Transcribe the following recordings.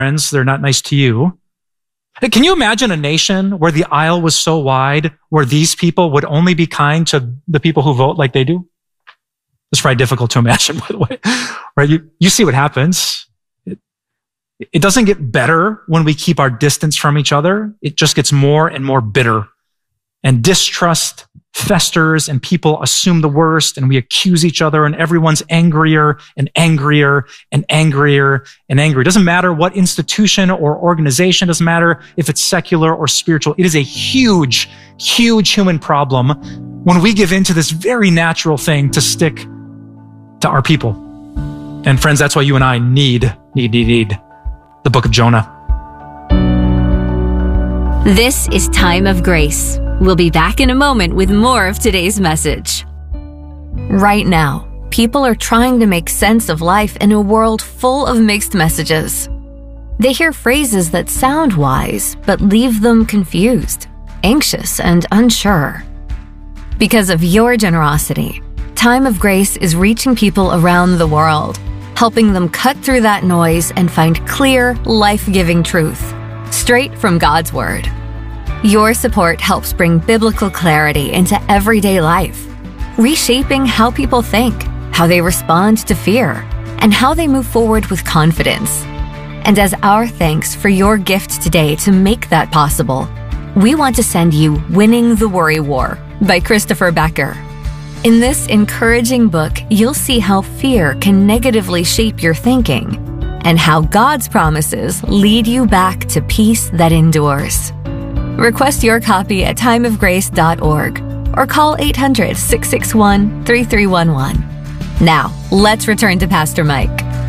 friends, they're not nice to you. Can you imagine a nation where the aisle was so wide, where these people would only be kind to the people who vote like they do? It's probably difficult to imagine, by the way. Right? You see what happens. It doesn't get better when we keep our distance from each other. It just gets more and more bitter. And distrust festers, and people assume the worst, and we accuse each other, and everyone's angrier and angrier and angrier and angry. It doesn't matter what institution or organization, it doesn't matter if it's secular or spiritual. It is a huge, huge human problem when we give in to this very natural thing to stick to our people. And friends, that's why you and I need the book of Jonah. This is Time of Grace. We'll be back in a moment with more of today's message. Right now, people are trying to make sense of life in a world full of mixed messages. They hear phrases that sound wise, but leave them confused, anxious, and unsure. Because of your generosity, Time of Grace is reaching people around the world, helping them cut through that noise and find clear, life-giving truth, straight from God's Word. Your support helps bring biblical clarity into everyday life, reshaping how people think, how they respond to fear, and how they move forward with confidence. And as our thanks for your gift today to make that possible, we want to send you Winning the Worry War by Christopher Becker. In this encouraging book, you'll see how fear can negatively shape your thinking and how God's promises lead you back to peace that endures. Request your copy at timeofgrace.org or call 800-661-3311. Now, let's return to Pastor Mike.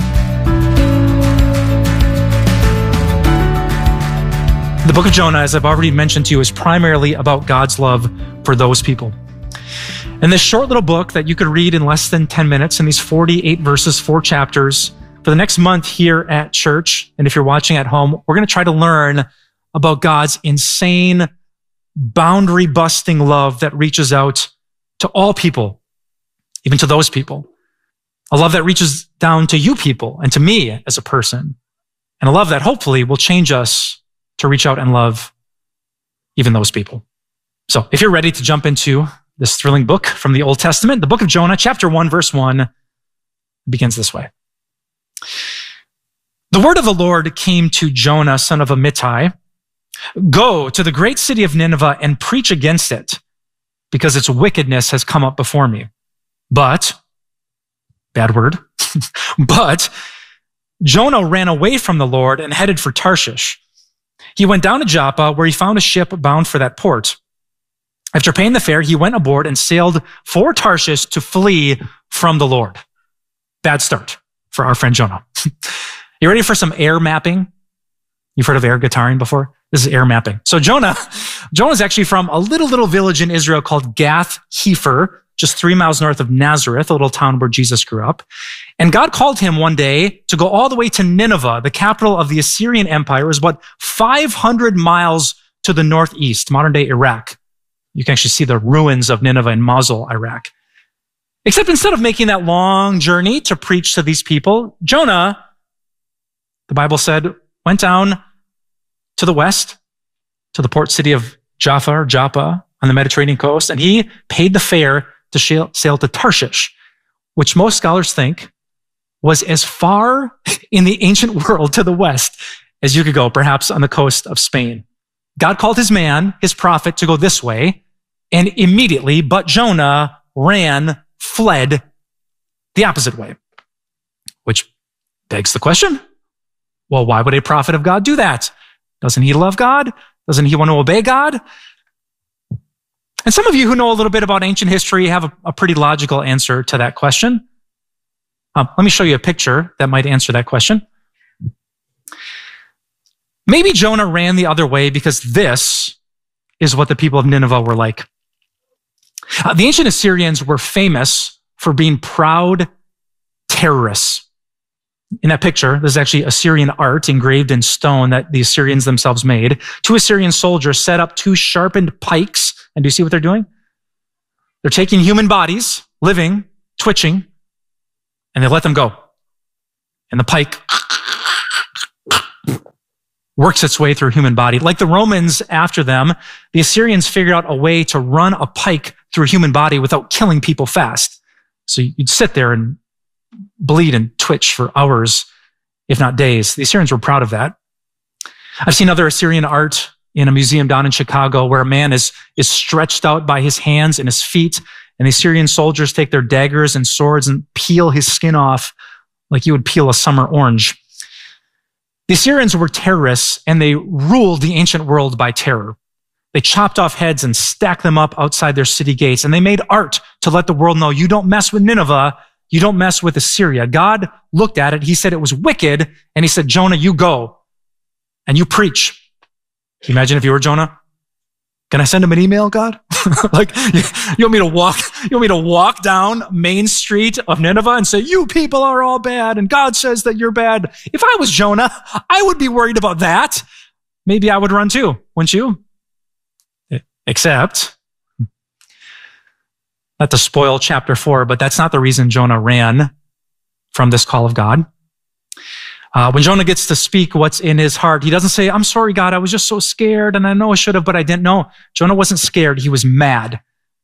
The book of Jonah, as I've already mentioned to you, is primarily about God's love for those people. In this short little book that you could read in less than 10 minutes, in these 48 verses, 4 chapters, for the next month here at church, and if you're watching at home, we're going to try to learn about God's insane, boundary-busting love that reaches out to all people, even to those people. A love that reaches down to you people and to me as a person. And a love that hopefully will change us to reach out and love even those people. So if you're ready to jump into this thrilling book from the Old Testament, the book of Jonah, chapter 1, verse 1, begins this way. The word of the Lord came to Jonah, son of Amittai. Go to the great city of Nineveh and preach against it, because its wickedness has come up before me. But, bad word, but Jonah ran away from the Lord and headed for Tarshish. He went down to Joppa, where he found a ship bound for that port. After paying the fare, he went aboard and sailed for Tarshish to flee from the Lord. Bad start for our friend Jonah. You ready for some air mapping? You've heard of air guitaring before? This is air mapping. So Jonah's actually from a little village in Israel called Gath Hefer, just 3 miles north of Nazareth, a little town where Jesus grew up. And God called him one day to go all the way to Nineveh, the capital of the Assyrian Empire. It was what, 500 miles to the northeast, modern day Iraq. You can actually see the ruins of Nineveh in Mosul, Iraq. Except instead of making that long journey to preach to these people, Jonah, the Bible said, went down to the west, to the port city of Joppa on the Mediterranean coast, and he paid the fare to sail to Tarshish, which most scholars think was as far in the ancient world to the west as you could go, perhaps on the coast of Spain. God called his man, his prophet, to go this way, and immediately, but Jonah fled the opposite way. Which begs the question, well, why would a prophet of God do that? Doesn't he love God? Doesn't he want to obey God? And some of you who know a little bit about ancient history have a pretty logical answer to that question. Let me show you a picture that might answer that question. Maybe Jonah ran the other way because this is what the people of Nineveh were like. The ancient Assyrians were famous for being proud terrorists. In that picture, there's actually Assyrian art engraved in stone that the Assyrians themselves made. 2 Assyrian soldiers set up 2 sharpened pikes. And do you see what they're doing? They're taking human bodies, living, twitching, and they let them go. And the pike works its way through a human body. Like the Romans after them, the Assyrians figured out a way to run a pike through a human body without killing people fast. So you'd sit there and bleed and twitch for hours, if not days. The Assyrians were proud of that. I've seen other Assyrian art in a museum down in Chicago where a man is stretched out by his hands and his feet, and the Assyrian soldiers take their daggers and swords and peel his skin off like you would peel a summer orange. The Assyrians were terrorists, and they ruled the ancient world by terror. They chopped off heads and stacked them up outside their city gates, and they made art to let the world know, you don't mess with Nineveh, you don't mess with Assyria. God looked at it, he said it was wicked, and he said, Jonah, you go, and you preach. Can you imagine if you were Jonah? Can I send him an email, God? Like, you want me to walk down Main Street of Nineveh and say, you people are all bad, and God says that you're bad. If I was Jonah, I would be worried about that. Maybe I would run too, wouldn't you? Except, not to spoil chapter 4, but that's not the reason Jonah ran from this call of God. When Jonah gets to speak what's in his heart, he doesn't say, I'm sorry, God, I was just so scared, and I know I should have, but I didn't know. Jonah wasn't scared, he was mad.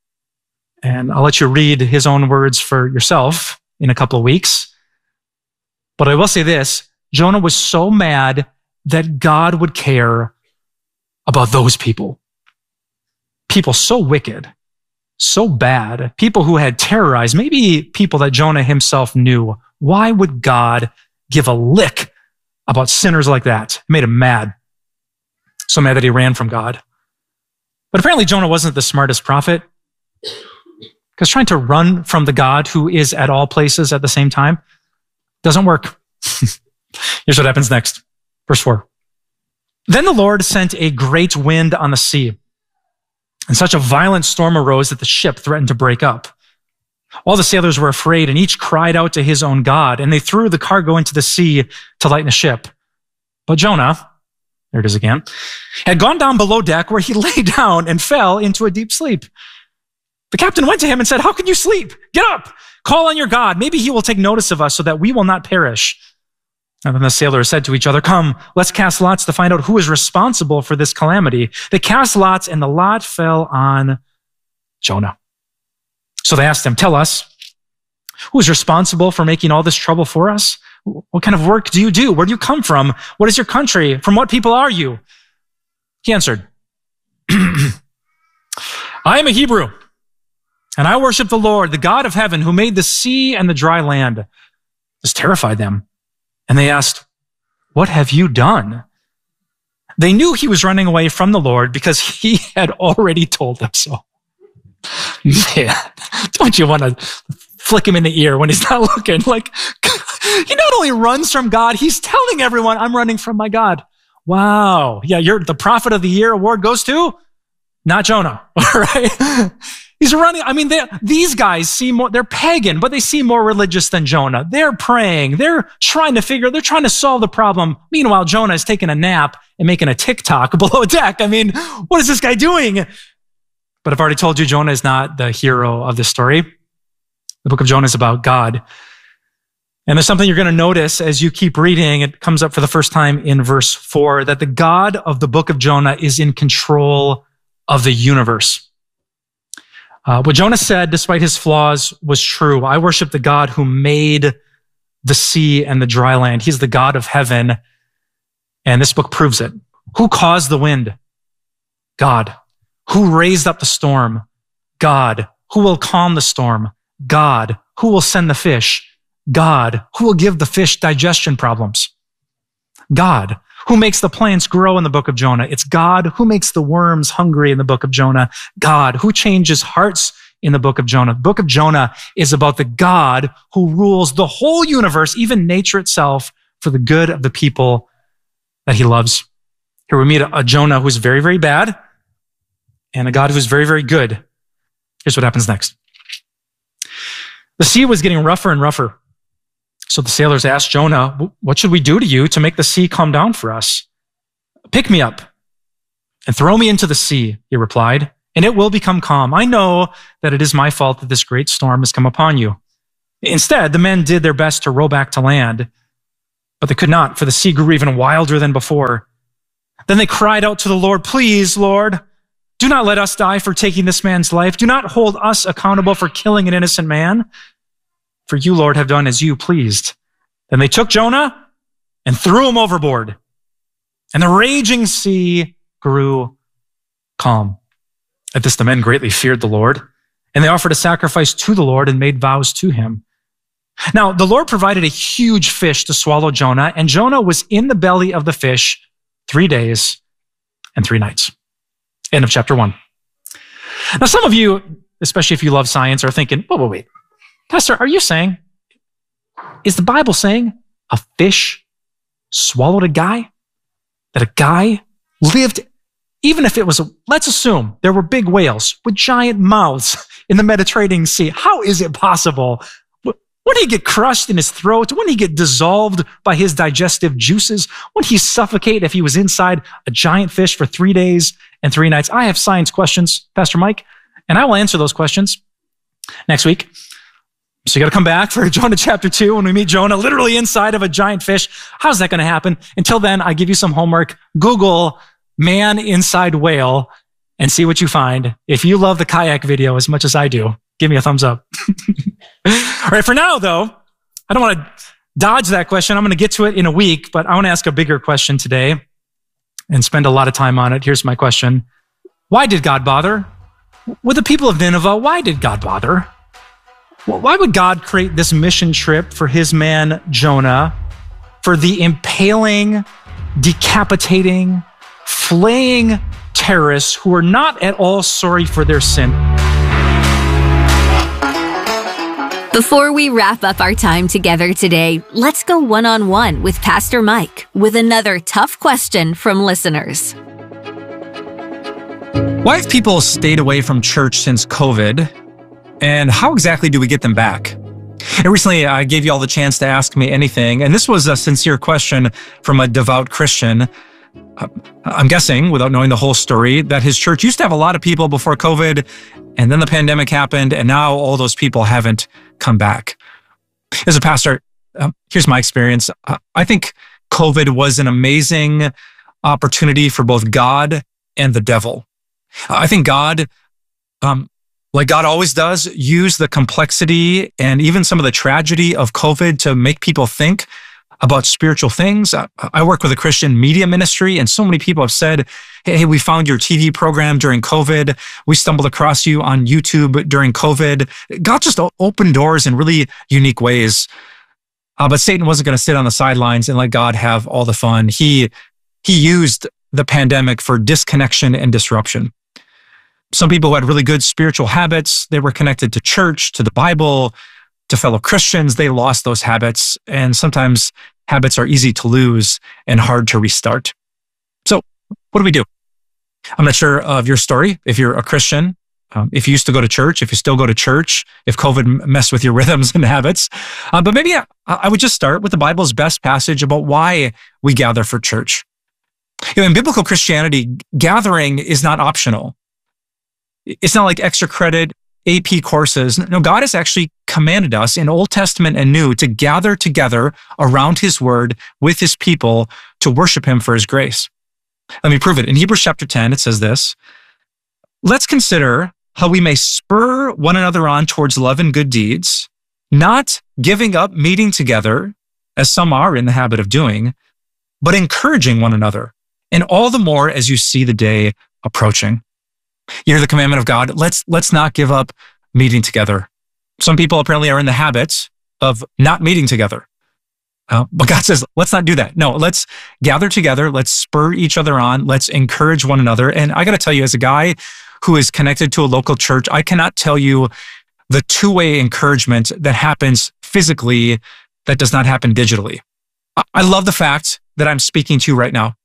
And I'll let you read his own words for yourself in a couple of weeks. But I will say this, Jonah was so mad that God would care about those people. People so wicked, so bad, people who had terrorized, maybe people that Jonah himself knew. Why would God give a lick about sinners like that? It made him mad. So mad that he ran from God. But apparently Jonah wasn't the smartest prophet, because trying to run from the God who is at all places at the same time doesn't work. Here's what happens next. Verse 4. Then the Lord sent a great wind on the sea, and such a violent storm arose that the ship threatened to break up. All the sailors were afraid, and each cried out to his own God, and they threw the cargo into the sea to lighten the ship. But Jonah, there it is again, had gone down below deck, where he lay down and fell into a deep sleep. The captain went to him and said, how can you sleep? Get up, call on your God. Maybe he will take notice of us so that we will not perish. And then the sailors said to each other, come, let's cast lots to find out who is responsible for this calamity. They cast lots, and the lot fell on Jonah. So they asked him, tell us, who is responsible for making all this trouble for us? What kind of work do you do? Where do you come from? What is your country? From what people are you? He answered, I am a Hebrew, and I worship the Lord, the God of heaven, who made the sea and the dry land. This terrified them. And they asked, what have you done? They knew he was running away from the Lord because he had already told them so. Man, don't you want to flick him in the ear when he's not looking? Like, he not only runs from God, he's telling everyone, I'm running from my God. Wow. Yeah, the Prophet of the Year award goes to? Not Jonah. All right. He's running. I mean, these guys they're pagan, but they seem more religious than Jonah. They're praying. They're trying to solve the problem. Meanwhile, Jonah is taking a nap and making a TikTok below deck. I mean, what is this guy doing? But I've already told you, Jonah is not the hero of this story. The book of Jonah is about God. And there's something you're going to notice as you keep reading. It comes up for the first time in verse 4, that the God of the book of Jonah is in control of the universe. What Jonah said, despite his flaws, was true. I worship the God who made the sea and the dry land. He's the God of heaven. And this book proves it. Who caused the wind? God. Who raised up the storm? God. Who will calm the storm? God. Who will send the fish? God. Who will give the fish digestion problems? God. Who makes the plants grow in the book of Jonah? It's God. Who makes the worms hungry in the book of Jonah? God. Who changes hearts in the book of Jonah? The book of Jonah is about the God who rules the whole universe, even nature itself, for the good of the people that he loves. Here we meet a Jonah who's very, very bad, and a God who's very, very good. Here's what happens next. The sea was getting rougher and rougher. So the sailors asked Jonah, what should we do to you to make the sea calm down for us? Pick me up and throw me into the sea, he replied, and it will become calm. I know that it is my fault that this great storm has come upon you. Instead, the men did their best to row back to land, but they could not, for the sea grew even wilder than before. Then they cried out to the Lord, "Please, Lord, do not let us die for taking this man's life. Do not hold us accountable for killing an innocent man. For you, Lord, have done as you pleased." Then they took Jonah and threw him overboard. And the raging sea grew calm. At this, the men greatly feared the Lord, and they offered a sacrifice to the Lord and made vows to him. Now, the Lord provided a huge fish to swallow Jonah, and Jonah was in the belly of the fish 3 days and 3 nights. End of chapter 1. Now, some of you, especially if you love science, are thinking, wait. Pastor, are you saying, is the Bible saying a fish swallowed a guy? That a guy lived, even if it was, let's assume there were big whales with giant mouths in the Mediterranean Sea. How is it possible? Wouldn't he get crushed in his throat? Wouldn't he get dissolved by his digestive juices? Wouldn't he suffocate if he was inside a giant fish for 3 days and 3 nights? I have science questions, Pastor Mike, and I will answer those questions next week. So you got to come back for Jonah chapter 2 when we meet Jonah literally inside of a giant fish. How's that going to happen? Until then, I give you some homework. Google man inside whale and see what you find. If you love the kayak video as much as I do, give me a thumbs up. All right, for now, though, I don't want to dodge that question. I'm going to get to it in a week, but I want to ask a bigger question today and spend a lot of time on it. Here's my question. Why did God bother? With the people of Nineveh, why did God bother? Why would God create this mission trip for his man Jonah, for the impaling, decapitating, flaying terrorists who are not at all sorry for their sin? Before we wrap up our time together today, let's go one-on-one with Pastor Mike with another tough question from listeners. Why have people stayed away from church since COVID? And how exactly do we get them back? And recently, I gave you all the chance to ask me anything, and this was a sincere question from a devout Christian. I'm guessing, without knowing the whole story, that his church used to have a lot of people before COVID, and then the pandemic happened, and now all those people haven't come back. As a pastor, here's my experience. I think COVID was an amazing opportunity for both God and the devil. I think God, like God always does, use the complexity and even some of the tragedy of COVID to make people think about spiritual things. I work with a Christian media ministry, and so many people have said, hey, we found your TV program during COVID. We stumbled across you on YouTube during COVID. God just opened doors in really unique ways. But Satan wasn't going to sit on the sidelines and let God have all the fun. He used the pandemic for disconnection and disruption. Some people who had really good spiritual habits, they were connected to church, to the Bible, to fellow Christians, they lost those habits. And sometimes habits are easy to lose and hard to restart. So what do? I'm not sure of your story. If you're a Christian, if you used to go to church, if you still go to church, if COVID messed with your rhythms and habits. But maybe I would just start with the Bible's best passage about why we gather for church. In biblical Christianity, gathering is not optional. It's not like extra credit, AP courses. No, God has actually commanded us in Old Testament and New to gather together around his word with his people to worship him for his grace. Let me prove it. In Hebrews chapter 10, it says this: let's consider how we may spur one another on towards love and good deeds, not giving up meeting together, as some are in the habit of doing, but encouraging one another, and all the more as you see the day approaching. You hear the commandment of God, let's not give up meeting together. Some people apparently are in the habit of not meeting together. But God says, let's not do that. No, let's gather together. Let's spur each other on. Let's encourage one another. And I got to tell you, as a guy who is connected to a local church, I cannot tell you the two-way encouragement that happens physically that does not happen digitally. I love the fact that I'm speaking to you right now.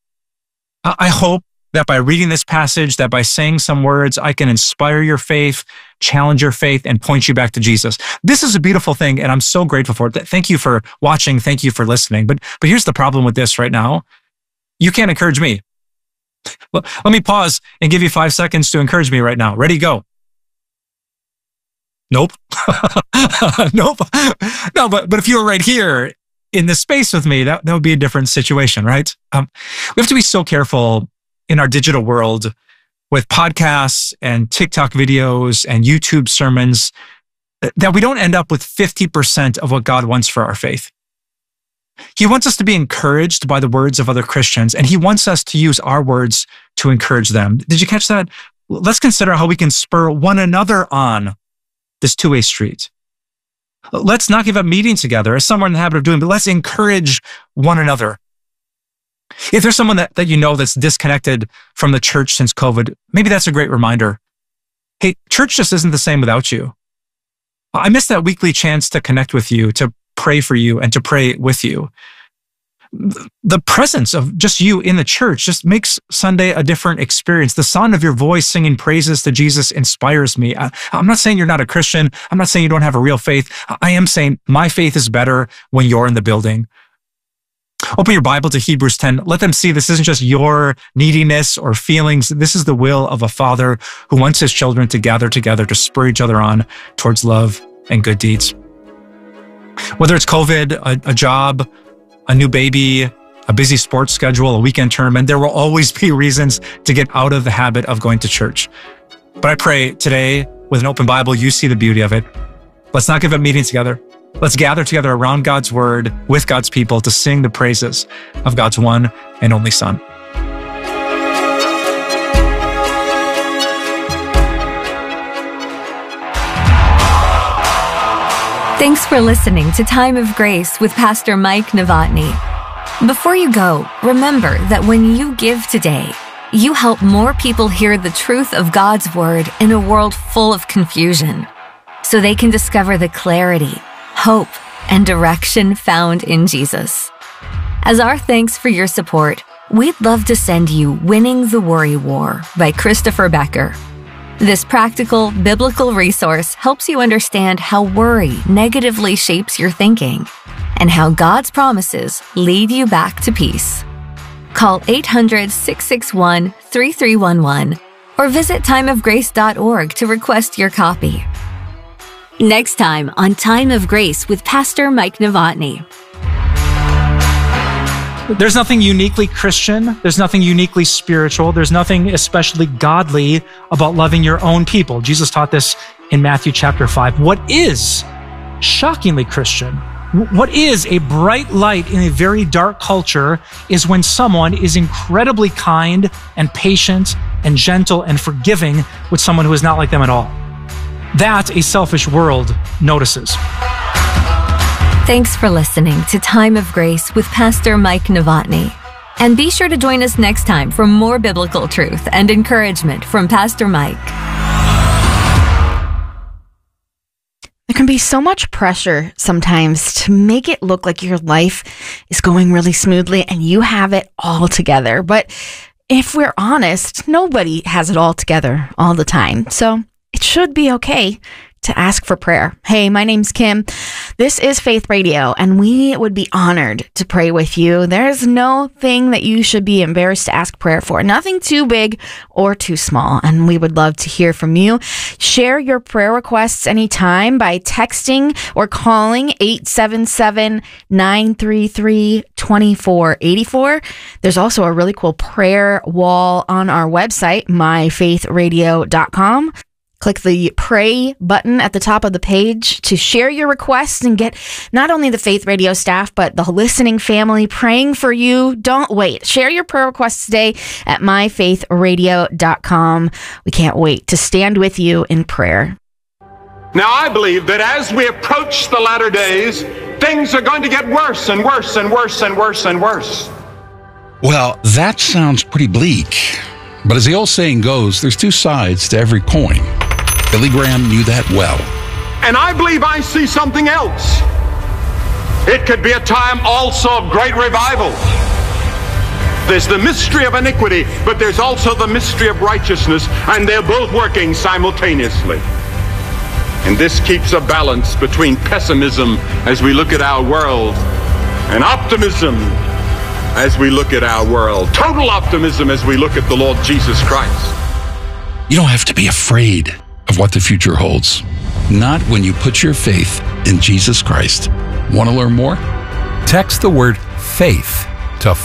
I hope that by reading this passage, that by saying some words, I can inspire your faith, challenge your faith, and point you back to Jesus. This is a beautiful thing, and I'm so grateful for it. Thank you for watching. Thank you for listening. But here's the problem with this right now. You can't encourage me. Let me pause and give you 5 seconds to encourage me right now. Ready, go. Nope. Nope. No, but if you were right here in the space with me, that would be a different situation, right? We have to be so careful in our digital world with podcasts and TikTok videos and YouTube sermons that we don't end up with 50% of what God wants for our faith. He wants us to be encouraged by the words of other Christians, and he wants us to use our words to encourage them. Did you catch that? Let's consider how we can spur one another on this two-way street. Let's not give up meeting together, as some are in the habit of doing, but let's encourage one another. If there's someone that you know that's disconnected from the church since COVID, maybe that's a great reminder. Hey, church just isn't the same without you. I miss that weekly chance to connect with you, to pray for you, and to pray with you. The presence of just you in the church just makes Sunday a different experience. The sound of your voice singing praises to Jesus inspires me. I'm not saying you're not a Christian. I'm not saying you don't have a real faith. I am saying my faith is better when you're in the building. Open your Bible to Hebrews 10. Let them see this isn't just your neediness or feelings. This is the will of a father who wants his children to gather together to spur each other on towards love and good deeds. Whether it's COVID, a job, a new baby, a busy sports schedule, a weekend tournament, there will always be reasons to get out of the habit of going to church. But I pray today, with an open Bible, you see the beauty of it. Let's not give up meeting together. Let's gather together around God's word with God's people to sing the praises of God's one and only Son. Thanks for listening to Time of Grace with Pastor Mike Novotny. Before you go, remember that when you give today, you help more people hear the truth of God's word in a world full of confusion, so they can discover the clarity, hope, and direction found in Jesus. As our thanks for your support, we'd love to send you Winning the Worry War by Christopher Becker. This practical, biblical resource helps you understand how worry negatively shapes your thinking and how God's promises lead you back to peace. Call 800-661-3311 or visit timeofgrace.org to request your copy. Next time on Time of Grace with Pastor Mike Novotny. There's nothing uniquely Christian. There's nothing uniquely spiritual. There's nothing especially godly about loving your own people. Jesus taught this in Matthew chapter 5. What is shockingly Christian, what is a bright light in a very dark culture, is when someone is incredibly kind and patient and gentle and forgiving with someone who is not like them at all. That a selfish world notices. Thanks for listening to Time of Grace with Pastor Mike Novotny. And be sure to join us next time for more biblical truth and encouragement from Pastor Mike. There can be so much pressure sometimes to make it look like your life is going really smoothly and you have it all together. But if we're honest, nobody has it all together all the time. So it should be okay to ask for prayer. Hey, my name's Kim. This is Faith Radio, and we would be honored to pray with you. There's no thing that you should be embarrassed to ask prayer for. Nothing too big or too small, and we would love to hear from you. Share your prayer requests anytime by texting or calling 877-933-2484. There's also a really cool prayer wall on our website, myfaithradio.com. Click the pray button at the top of the page to share your requests and get not only the Faith Radio staff, but the listening family praying for you. Don't wait. Share your prayer requests today at myfaithradio.com. We can't wait to stand with you in prayer. Now, I believe that as we approach the latter days, things are going to get worse and worse and worse and worse and worse. Well, that sounds pretty bleak. But as the old saying goes, there's two sides to every coin. Billy Graham knew that well. And I believe I see something else. It could be a time also of great revival. There's the mystery of iniquity, but there's also the mystery of righteousness, and they're both working simultaneously. And this keeps a balance between pessimism as we look at our world and optimism as we look at our world. Total optimism as we look at the Lord Jesus Christ. You don't have to be afraid of what the future holds. Not when you put your faith in Jesus Christ. Want to learn more? Text the word FAITH to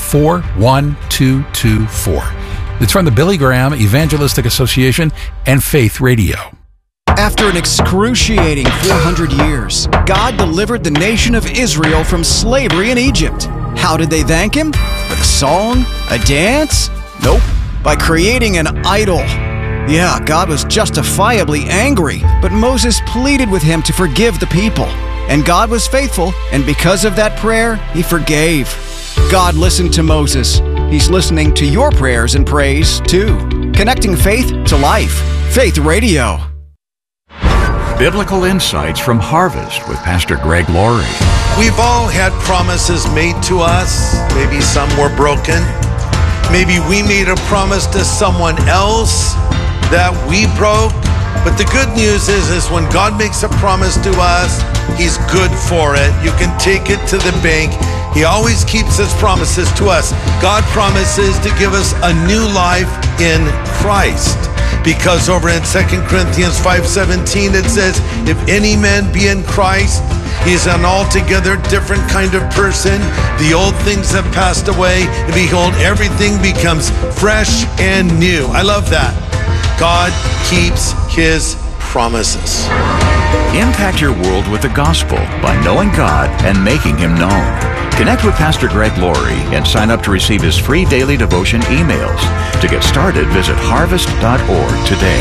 41224. It's from the Billy Graham Evangelistic Association and Faith Radio. After an excruciating 400 years, God delivered the nation of Israel from slavery in Egypt. How did they thank Him? With a song? A dance? Nope. By creating an idol. Yeah, God was justifiably angry, but Moses pleaded with Him to forgive the people. And God was faithful, and because of that prayer, He forgave. God listened to Moses. He's listening to your prayers and praise, too. Connecting faith to life. Faith Radio. Biblical insights from Harvest with Pastor Greg Laurie. We've all had promises made to us. Maybe some were broken. Maybe we made a promise to someone else that we broke. But the good news is when God makes a promise to us, He's good for it. You can take it to the bank. He always keeps His promises to us. God promises to give us a new life in Christ. Because over in 2 Corinthians 5:17 it says, if any man be in Christ, he's an altogether different kind of person. The old things have passed away, and behold, everything becomes fresh and new. I love that. God keeps His promises. Impact your world with the gospel by knowing God and making Him known. Connect with Pastor Greg Laurie and sign up to receive his free daily devotion emails. To get started, visit harvest.org today.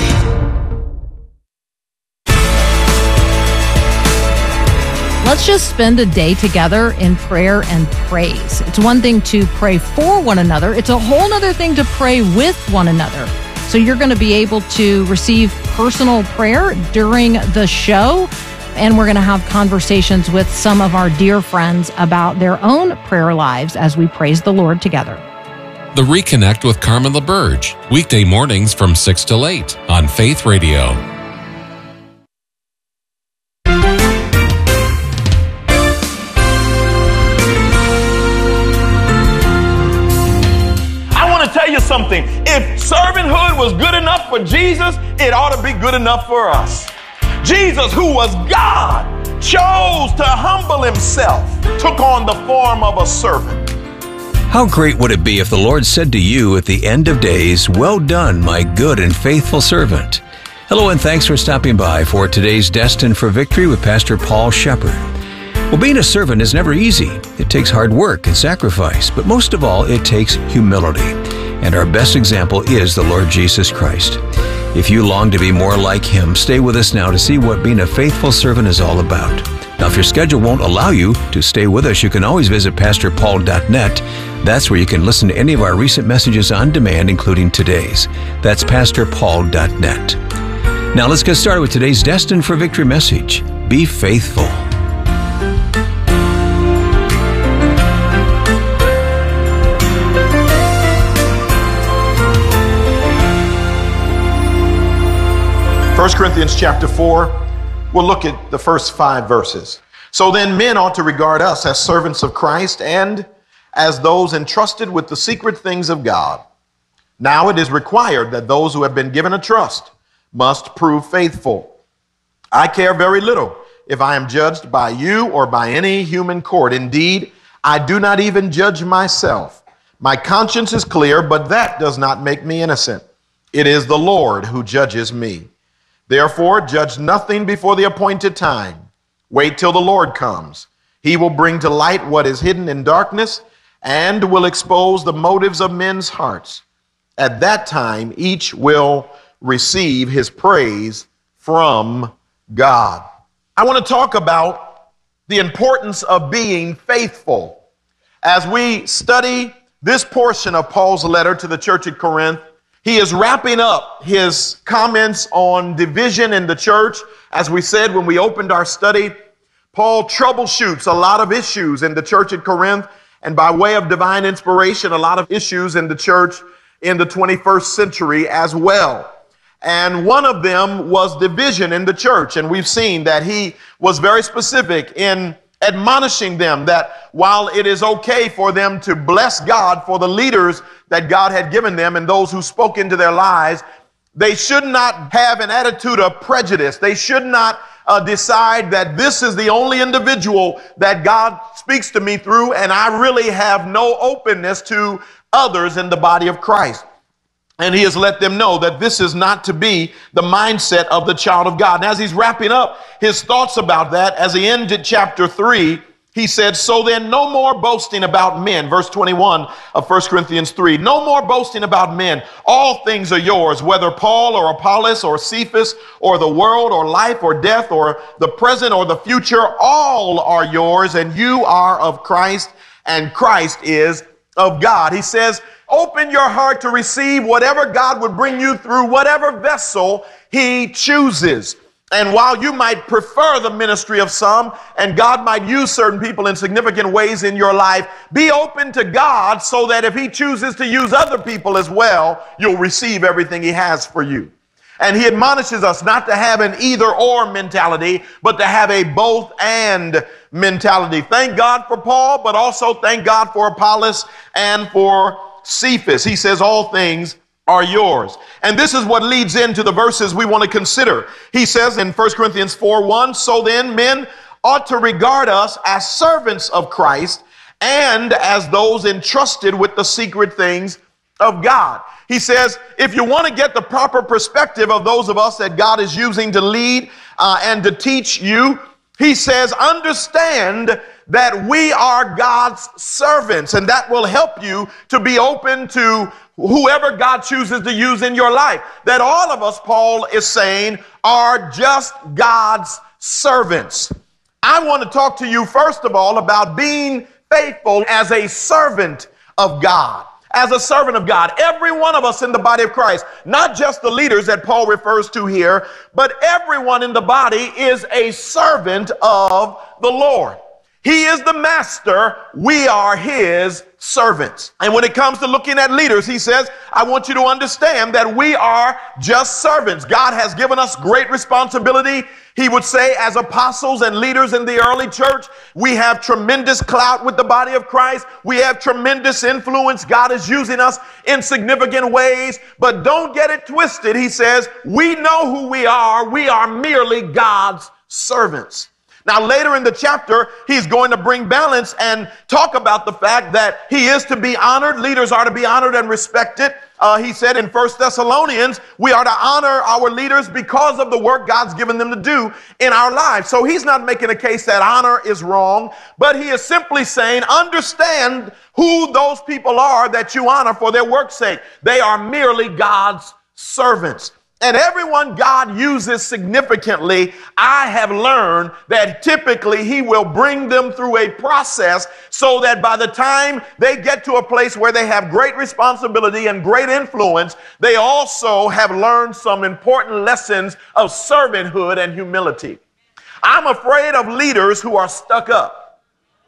Let's just spend a day together in prayer and praise. It's one thing to pray for one another. It's a whole other thing to pray with one another. So you're going to be able to receive personal prayer during the show. And we're going to have conversations with some of our dear friends about their own prayer lives as we praise the Lord together. The Reconnect with Carmen LaBerge, weekday mornings from 6 till 8 on Faith Radio. I want to tell you something. If servanthood was good enough for Jesus, it ought to be good enough for us. Jesus, who was God, chose to humble Himself, took on the form of a servant. How great would it be if the Lord said to you at the end of days, "Well done, my good and faithful servant." Hello, and thanks for stopping by for today's Destined for Victory with Pastor Paul Shepard. Well, being a servant is never easy. It takes hard work and sacrifice, but most of all, it takes humility. And our best example is the Lord Jesus Christ. If you long to be more like Him, stay with us now to see what being a faithful servant is all about. Now, if your schedule won't allow you to stay with us, you can always visit pastorpaul.net. That's where you can listen to any of our recent messages on demand, including today's. That's pastorpaul.net. Now, let's get started with today's Destined for Victory message. Be faithful. First Corinthians chapter 4, we'll look at the first 5 verses. So then men ought to regard us as servants of Christ and as those entrusted with the secret things of God. Now it is required that those who have been given a trust must prove faithful. I care very little if I am judged by you or by any human court. Indeed, I do not even judge myself. My conscience is clear, but that does not make me innocent. It is the Lord who judges me. Therefore, judge nothing before the appointed time. Wait till the Lord comes. He will bring to light what is hidden in darkness and will expose the motives of men's hearts. At that time, each will receive his praise from God. I want to talk about the importance of being faithful. As we study this portion of Paul's letter to the church at Corinth, he is wrapping up his comments on division in the church. As we said when we opened our study, Paul troubleshoots a lot of issues in the church at Corinth, and by way of divine inspiration, a lot of issues in the church in the 21st century as well. And one of them was division in the church. And we've seen that he was very specific in admonishing them that while it is okay for them to bless God for the leaders that God had given them and those who spoke into their lives, they should not have an attitude of prejudice. They should not decide that this is the only individual that God speaks to me through, and I really have no openness to others in the body of Christ. And he has let them know that this is not to be the mindset of the child of God. And as he's wrapping up his thoughts about that, as he ended chapter 3, he said, so then no more boasting about men. Verse 21 of 1 Corinthians 3. No more boasting about men. All things are yours, whether Paul or Apollos or Cephas or the world or life or death or the present or the future. All are yours, and you are of Christ, and Christ is of God. He says, open your heart to receive whatever God would bring you through, whatever vessel he chooses. And while you might prefer the ministry of some, and God might use certain people in significant ways in your life, be open to God so that if he chooses to use other people as well, you'll receive everything he has for you. And he admonishes us not to have an either or mentality, but to have a both and mentality. Thank God for Paul, but also thank God for Apollos and for Cephas. He says all things are yours. And this is what leads into the verses we want to consider. He says in 1 Corinthians 4:1, so then men ought to regard us as servants of Christ and as those entrusted with the secret things of God. He says, if you want to get the proper perspective of those of us that God is using to lead and to teach you, he says, understand that we are God's servants, and that will help you to be open to whoever God chooses to use in your life. That all of us, Paul is saying, are just God's servants. I want to talk to you, first of all, about being faithful as a servant of God. As a servant of God. Every one of us in the body of Christ, not just the leaders that Paul refers to here, but everyone in the body is a servant of the Lord. He is the master. We are his servants. And when it comes to looking at leaders, he says, I want you to understand that we are just servants. God has given us great responsibility. He would say, as apostles and leaders in the early church, we have tremendous clout with the body of Christ. We have tremendous influence. God is using us in significant ways. But don't get it twisted. He says, we know who we are. We are merely God's servants. Now, later in the chapter, he's going to bring balance and talk about the fact that he is to be honored. Leaders are to be honored and respected. He said in 1 Thessalonians, we are to honor our leaders because of the work God's given them to do in our lives. So he's not making a case that honor is wrong, but he is simply saying, understand who those people are that you honor for their work's sake. They are merely God's servants. And everyone God uses significantly, I have learned that typically he will bring them through a process so that by the time they get to a place where they have great responsibility and great influence, they also have learned some important lessons of servanthood and humility. I'm afraid of leaders who are stuck up.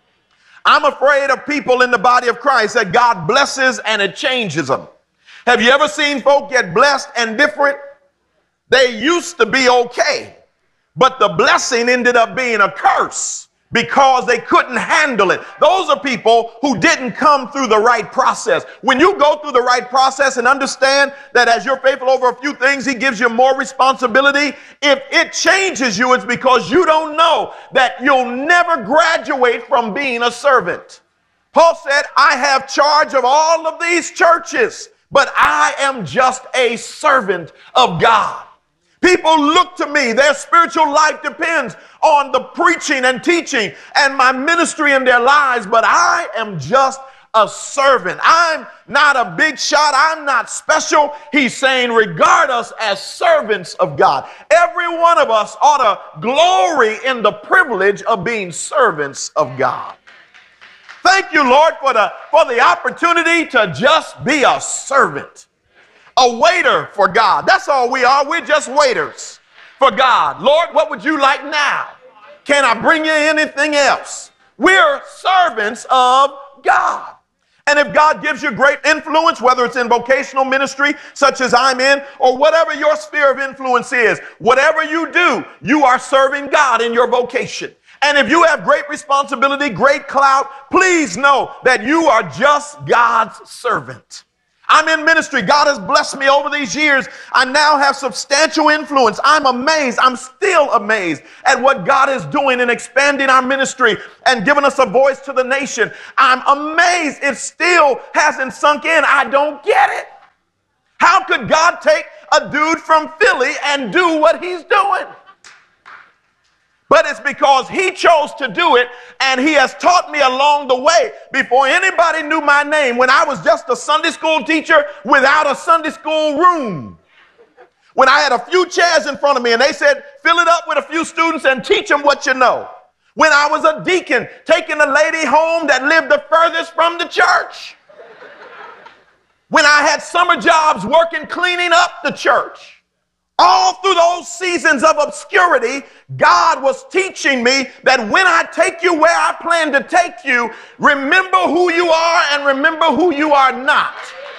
I'm afraid of people in the body of Christ that God blesses and it changes them. Have you ever seen folk get blessed and different? They used to be okay, but the blessing ended up being a curse because they couldn't handle it. Those are people who didn't come through the right process. When you go through the right process and understand that as you're faithful over a few things, he gives you more responsibility. If it changes you, it's because you don't know that you'll never graduate from being a servant. Paul said, I have charge of all of these churches, but I am just a servant of God. People look to me. Their spiritual life depends on the preaching and teaching and my ministry in their lives, but I am just a servant. I'm not a big shot. I'm not special. He's saying, regard us as servants of God. Every one of us ought to glory in the privilege of being servants of God. Thank you, Lord, for the opportunity to just be a servant. A waiter for God. That's all we are. We're just waiters for God. Lord, what would you like now? Can I bring you anything else? We're servants of God. And if God gives you great influence, whether it's in vocational ministry, such as I'm in, or whatever your sphere of influence is, whatever you do, you are serving God in your vocation. And if you have great responsibility, great clout, please know that you are just God's servant. I'm in ministry. God has blessed me over these years. I now have substantial influence. I'm amazed. I'm still amazed at what God is doing in expanding our ministry and giving us a voice to the nation. I'm amazed. It still hasn't sunk in. I don't get it. How could God take a dude from Philly and do what he's doing? But it's because he chose to do it, and he has taught me along the way. Before anybody knew my name, when I was just a Sunday school teacher without a Sunday school room, when I had a few chairs in front of me and they said, fill it up with a few students and teach them what you know. When I was a deacon taking a lady home that lived the furthest from the church. When I had summer jobs working cleaning up the church. All through those seasons of obscurity, God was teaching me that when I take you where I plan to take you, remember who you are and remember who you are not.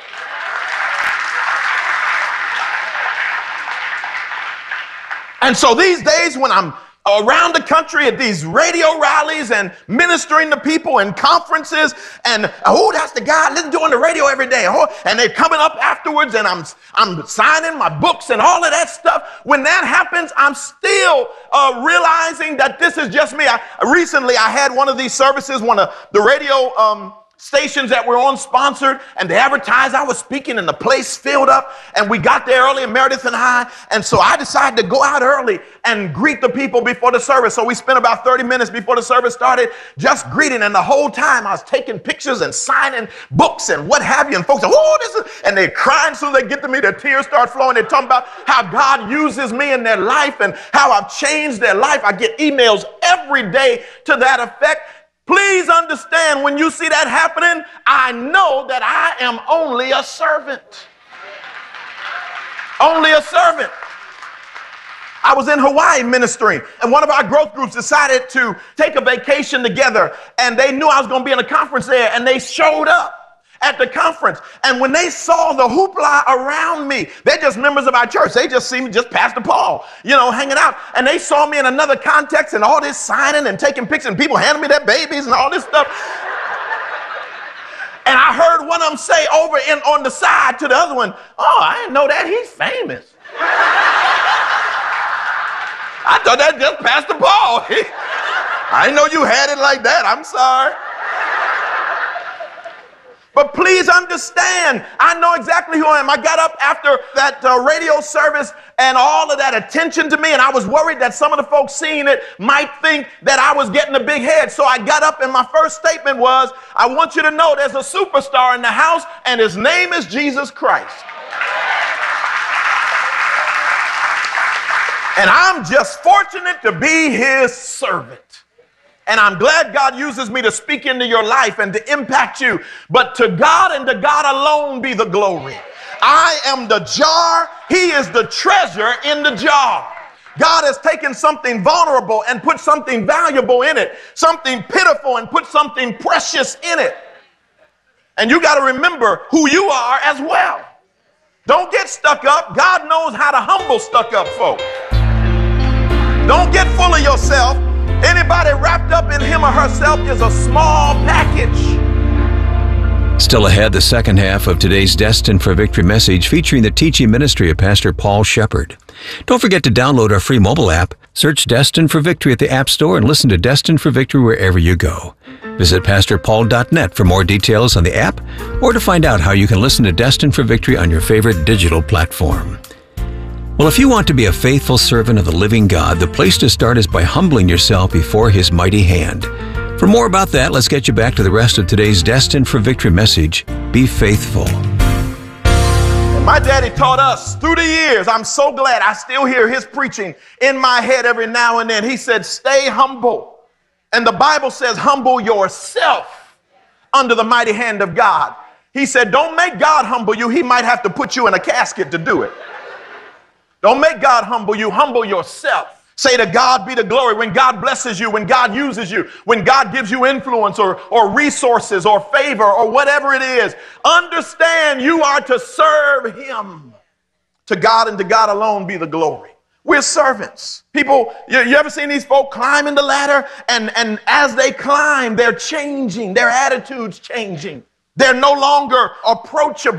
And so these days when I'm around the country at these radio rallies and ministering to people in conferences, and oh, that's the guy I listen to on the radio every day. Oh, and they're coming up afterwards, and I'm signing my books and all of that stuff. When that happens, I'm still realizing that this is just me. Recently, I had one of these services, one of the radio stations that were on sponsored, and they advertised I was speaking, and the place filled up, and we got there early, Meredith and I, and so I decided to go out early and greet the people before the service. So we spent about 30 minutes before the service started just greeting, and the whole time I was taking pictures and signing books and what have you, and folks are, oh, this is, and they're crying. Soon as they get to me, their tears start flowing. They're talking about how God uses me in their life and how I've changed their life. I get emails every day to that effect. Please understand, when you see that happening, I know that I am only a servant. Only a servant. I was in Hawaii ministering, and one of our growth groups decided to take a vacation together, and they knew I was going to be in a conference there, and they showed up at the conference. And when they saw the hoopla around me, they're just members of our church. They just see me, just Pastor Paul, you know, hanging out. And they saw me in another context and all this signing and taking pictures and people handing me their babies and all this stuff. And I heard one of them say over on the side to the other one, oh, I didn't know that. He's famous. I thought that just Pastor Paul. I didn't know you had it like that. I'm sorry. But please understand, I know exactly who I am. I got up after that radio service and all of that attention to me, and I was worried that some of the folks seeing it might think that I was getting a big head. So I got up, and my first statement was, I want you to know there's a superstar in the house, and his name is Jesus Christ. And I'm just fortunate to be his servant. And I'm glad God uses me to speak into your life and to impact you. But to God and to God alone be the glory. I am the jar. He is the treasure in the jar. God has taken something vulnerable and put something valuable in it. Something pitiful and put something precious in it. And you got to remember who you are as well. Don't get stuck up. God knows how to humble stuck up folk. Don't get full of yourself. Anybody wrapped up in him or herself is a small package. Still ahead, the second half of today's Destined for Victory message featuring the teaching ministry of Pastor Paul Shepard. Don't forget to download our free mobile app. Search Destined for Victory at the App Store and listen to Destined for Victory wherever you go. Visit pastorpaul.net for more details on the app or to find out how you can listen to Destined for Victory on your favorite digital platform. Well, if you want to be a faithful servant of the living God, the place to start is by humbling yourself before his mighty hand. For more about that, let's get you back to the rest of today's Destined for Victory message. Be faithful. My daddy taught us through the years. I'm so glad I still hear his preaching in my head every now and then. He said, stay humble. And the Bible says, humble yourself under the mighty hand of God. He said, don't make God humble you. He might have to put you in a casket to do it. Don't make God humble you. Humble yourself. Say to God be the glory. When God blesses you, when God uses you, when God gives you influence or resources or favor or whatever it is, understand you are to serve him. To God and to God alone be the glory. We're servants. People, you ever seen these folk climbing the ladder? And as they climb, they're changing. Their attitude's changing. They're no longer approachable.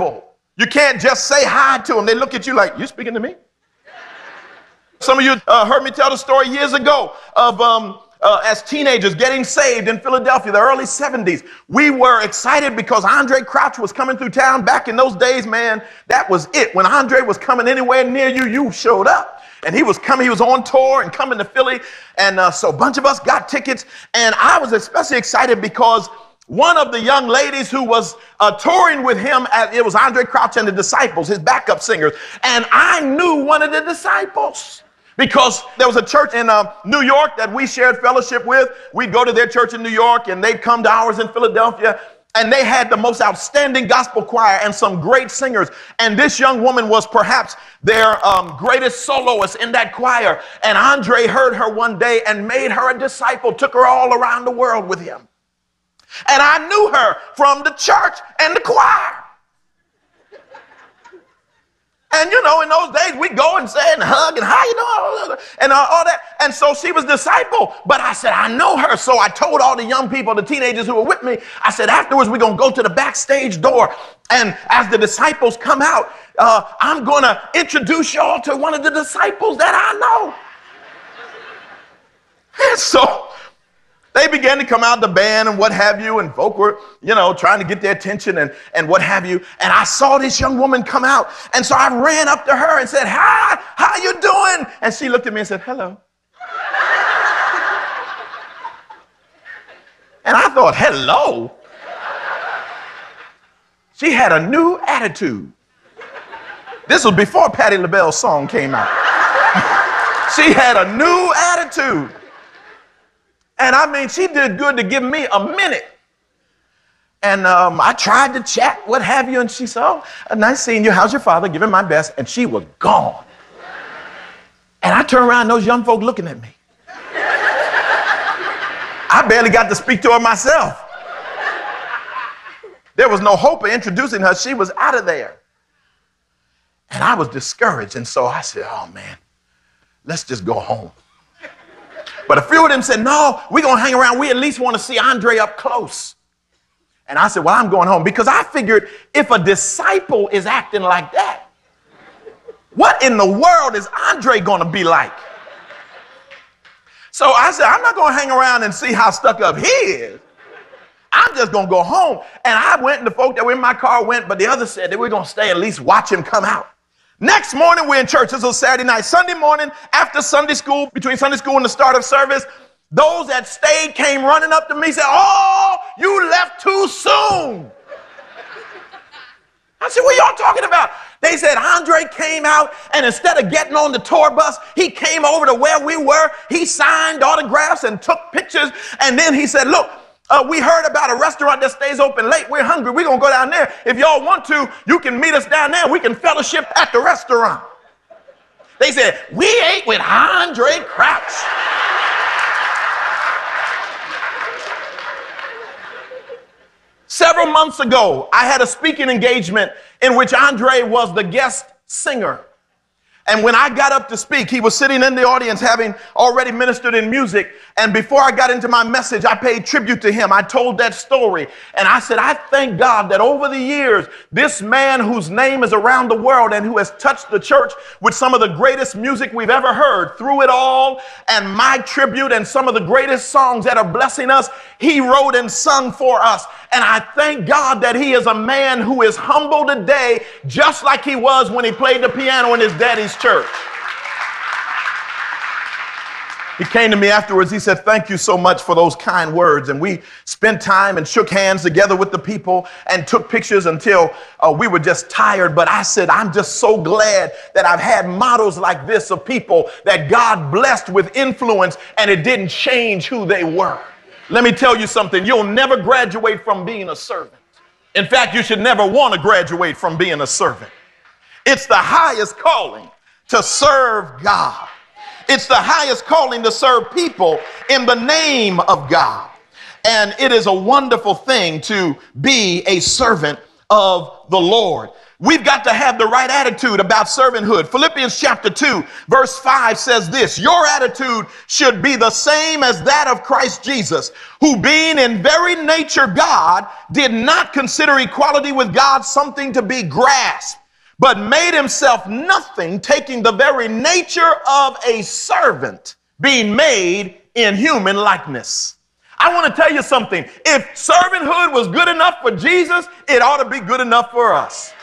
You can't just say hi to them. They look at you like, you speaking to me? Some of you heard me tell the story years ago of as teenagers getting saved in Philadelphia, the early 70s. We were excited because Andre Crouch was coming through town. Back in those days, man, that was it. When Andre was coming anywhere near you, you showed up. And he was coming, he was on tour and coming to Philly. And so a bunch of us got tickets. And I was especially excited because one of the young ladies who was touring with him, it was Andre Crouch and the Disciples, his backup singers. And I knew one of the disciples because there was a church in New York that we shared fellowship with. We'd go to their church in New York and they'd come to ours in Philadelphia. And they had the most outstanding gospel choir and some great singers. And this young woman was perhaps their greatest soloist in that choir. And Andre heard her one day and made her a disciple, took her all around the world with him. And I knew her from the church and the choir. And, you know, in those days, we'd go and say and hug and how you doing and all that. And so she was disciple. But I said, I know her. So I told all the young people, the teenagers who were with me, I said, afterwards, we're going to go to the backstage door. And as the disciples come out, I'm going to introduce y'all to one of the disciples that I know. And so they began to come out, the band and what have you, and folk were, you know, trying to get their attention and what have you. And I saw this young woman come out. And so I ran up to her and said, hi, how you doing? And she looked at me and said, hello. And I thought, hello? She had a new attitude. This was before Patti LaBelle's song came out. She had a new attitude. And I mean, she did good to give me a minute. And I tried to chat, what have you, and she said, oh, nice seeing you. How's your father? Give him my best. And she was gone. And I turned around, those young folk looking at me. I barely got to speak to her myself. There was no hope of introducing her. She was out of there. And I was discouraged. And so I said, oh, man, let's just go home. But a few of them said, no, we're going to hang around. We at least want to see Andre up close. And I said, well, I'm going home because I figured if a disciple is acting like that, what in the world is Andre going to be like? So I said, I'm not going to hang around and see how stuck up he is. I'm just going to go home. And I went and the folk that were in my car went, but the others said that we're going to stay and at least watch him come out. Next morning, we're in church. This was Saturday night. Sunday morning, after Sunday school, between Sunday school and the start of service, those that stayed came running up to me and said, oh, you left too soon. I said, what y'all talking about? They said Andre came out, and instead of getting on the tour bus, he came over to where we were. He signed autographs and took pictures. And then he said, look, we heard about a restaurant that stays open late. We're hungry. We're going to go down there. If y'all want to, you can meet us down there. We can fellowship at the restaurant. They said, we ate with Andre Crouch. Several months ago, I had a speaking engagement in which Andre was the guest singer. And when I got up to speak, he was sitting in the audience having already ministered in music. And before I got into my message, I paid tribute to him. I told that story. And I said, I thank God that over the years, this man whose name is around the world and who has touched the church with some of the greatest music we've ever heard, Through It All and My Tribute and some of the greatest songs that are blessing us, he wrote and sung for us. And I thank God that he is a man who is humble today, just like he was when he played the piano in his daddy's church. He came to me afterwards. He said, thank you so much for those kind words. And we spent time and shook hands together with the people and took pictures until we were just tired. But I said, I'm just so glad that I've had models like this of people that God blessed with influence and it didn't change who they were. Let me tell you something. You'll never graduate from being a servant. In fact, you should never want to graduate from being a servant. It's the highest calling to serve God. It's the highest calling to serve people in the name of God. And it is a wonderful thing to be a servant of the Lord. We've got to have the right attitude about servanthood. Philippians chapter 2, verse 5 says this: your attitude should be the same as that of Christ Jesus, who being in very nature God, did not consider equality with God something to be grasped, but made himself nothing, taking the very nature of a servant, being made in human likeness. I want to tell you something. If servanthood was good enough for Jesus, it ought to be good enough for us.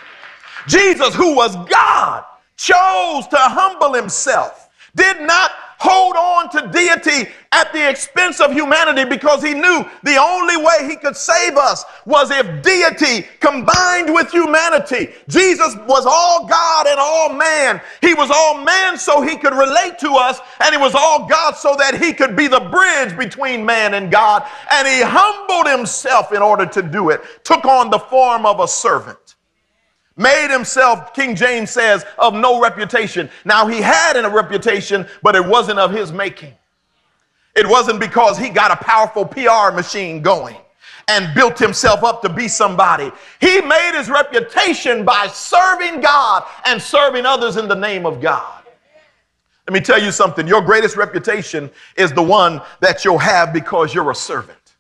Jesus, who was God, chose to humble himself, did not hold on to deity at the expense of humanity, because he knew the only way he could save us was if deity combined with humanity. Jesus was all God and all man. He was all man so he could relate to us, and he was all God so that he could be the bridge between man and God. And he humbled himself in order to do it, took on the form of a servant. Made himself, King James says, of no reputation. Now, he had a reputation, but it wasn't of his making. It wasn't because he got a powerful PR machine going and built himself up to be somebody. He made his reputation by serving God and serving others in the name of God. Let me tell you something. Your greatest reputation is the one that you'll have because you're a servant.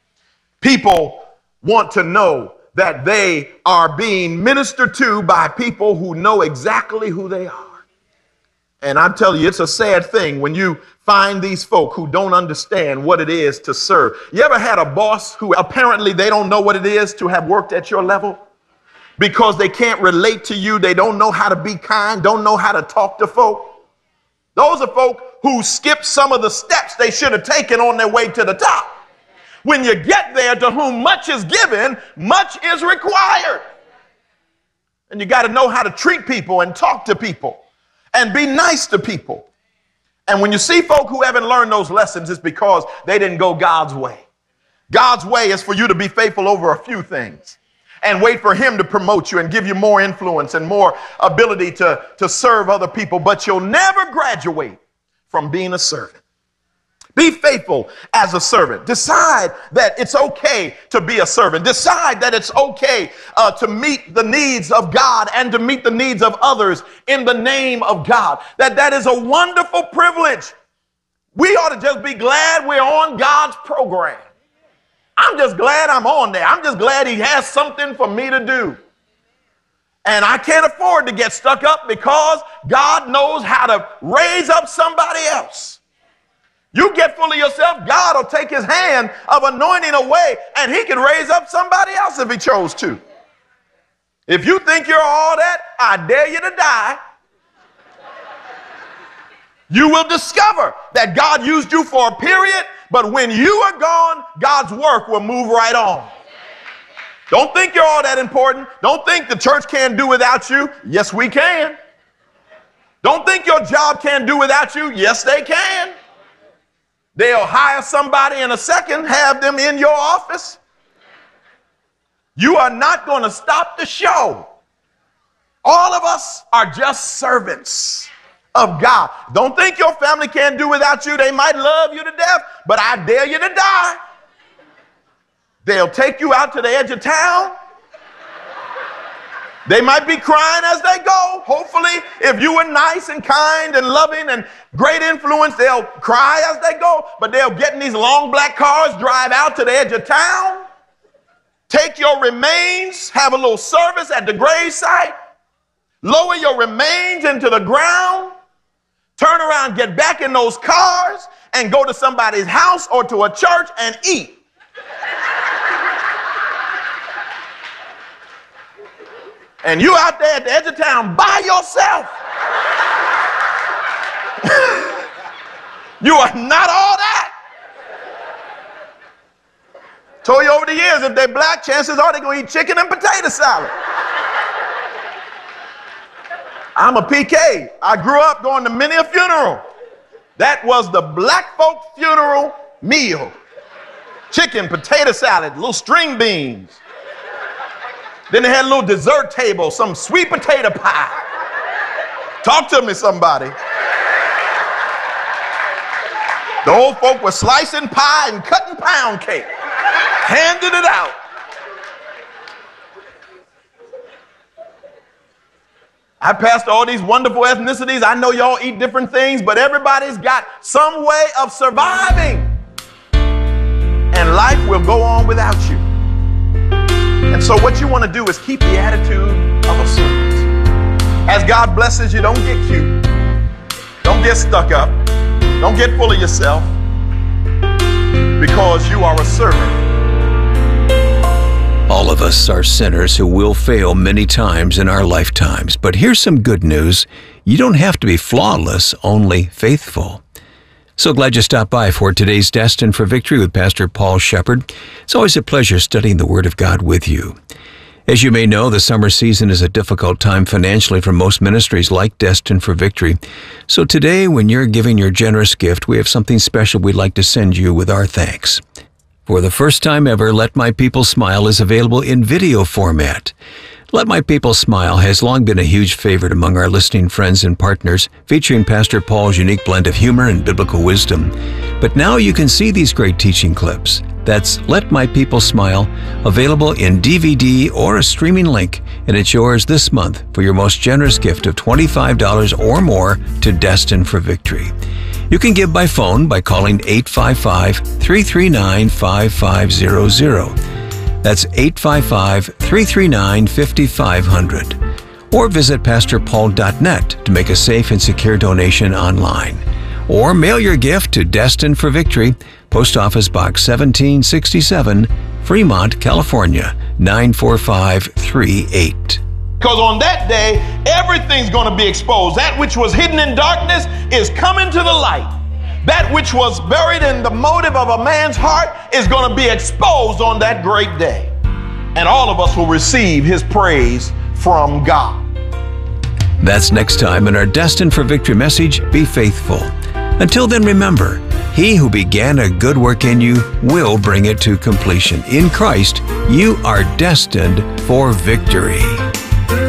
People want to know that they are being ministered to by people who know exactly who they are. And I'm telling you, it's a sad thing when you find these folk who don't understand what it is to serve. You ever had a boss who apparently they don't know what it is to have worked at your level? Because they can't relate to you. They don't know how to be kind, don't know how to talk to folk. Those are folk who skip some of the steps they should have taken on their way to the top. When you get there, to whom much is given, much is required. And you got to know how to treat people and talk to people and be nice to people. And when you see folk who haven't learned those lessons, it's because they didn't go God's way. God's way is for you to be faithful over a few things and wait for him to promote you and give you more influence and more ability to serve other people. But you'll never graduate from being a servant. Be faithful as a servant. Decide that it's okay to be a servant. Decide that it's okay to meet the needs of God and to meet the needs of others in the name of God. That is a wonderful privilege. We ought to just be glad we're on God's program. I'm just glad I'm on there. I'm just glad he has something for me to do. And I can't afford to get stuck up because God knows how to raise up somebody else. You get full of yourself, God will take his hand of anointing away and he can raise up somebody else if he chose to. If you think you're all that, I dare you to die. You will discover that God used you for a period, but when you are gone, God's work will move right on. Don't think you're all that important. Don't think the church can't do without you. Yes, we can. Don't think your job can't do without you. Yes, they can. They'll hire somebody in a second, have them in your office. You are not going to stop the show. All of us are just servants of God. Don't think your family can't do without you. They might love you to death, but I dare you to die. They'll take you out to the edge of town. They might be crying as they go. Hopefully, if you were nice and kind and loving and great influence, they'll cry as they go. But they'll get in these long black cars, drive out to the edge of town, take your remains, have a little service at the gravesite, lower your remains into the ground, turn around, get back in those cars, and go to somebody's house or to a church and eat. And you out there at the edge of town by yourself. You are not all that. Told you over the years, if they're black, chances are they're going to eat chicken and potato salad. I'm a PK. I grew up going to many a funeral. That was the black folk funeral meal. Chicken, potato salad, little string beans. Then they had a little dessert table, some sweet potato pie. Talk to me, somebody. The old folk were slicing pie and cutting pound cake, handing it out. I pastor all these wonderful ethnicities. I know y'all eat different things, but everybody's got some way of surviving. And life will go on without you. And so what you want to do is keep the attitude of a servant. As God blesses you, don't get cute. Don't get stuck up. Don't get full of yourself. Because you are a servant. All of us are sinners who will fail many times in our lifetimes. But here's some good news. You don't have to be flawless, only faithful. So glad you stopped by for today's Destined for Victory with Pastor Paul Shepard. It's always a pleasure studying the Word of God with you. As you may know, the summer season is a difficult time financially for most ministries like Destined for Victory. So today, when you're giving your generous gift, we have something special we'd like to send you with our thanks. For the first time ever, Let My People Smile is available in video format. Let My People Smile has long been a huge favorite among our listening friends and partners, featuring Pastor Paul's unique blend of humor and biblical wisdom. But now you can see these great teaching clips. That's Let My People Smile, available in DVD or a streaming link, and it's yours this month for your most generous gift of $25 or more to Destined for Victory. You can give by phone by calling 855-339-5500. That's 855-339-5500. Or visit pastorpaul.net to make a safe and secure donation online. Or mail your gift to Destined for Victory, Post Office Box 1767, Fremont, California, 94538. Because on that day, everything's going to be exposed. That which was hidden in darkness is coming to the light. That which was buried in the motive of a man's heart is going to be exposed on that great day. And all of us will receive his praise from God. That's next time in our Destined for Victory message, Be Faithful. Until then, remember, he who began a good work in you will bring it to completion. In Christ, you are destined for victory.